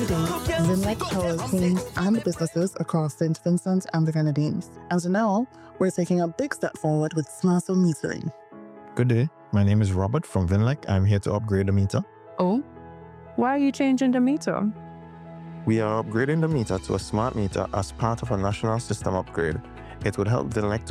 Zenlec powers teams and businesses across St. Vincent and the Grenadines. And now, we're taking a big step forward with smart home metering. Good day. My name is Robert from Vinlec. I'm here to upgrade the meter. Oh, why are you changing the meter? We are upgrading the meter to a smart meter as part of a national system upgrade. It would help Vinlec to